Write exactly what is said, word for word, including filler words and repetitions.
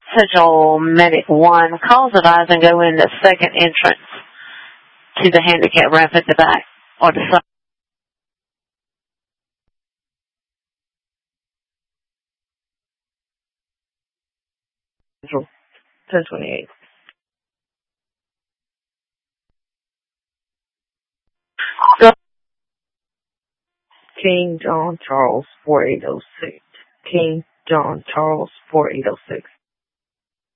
Central Medic one, calls advise and go in the second entrance to the handicap ramp at the back or the side. ten twenty-eight. King John Charles four eight oh six. King John Charles four eight oh six.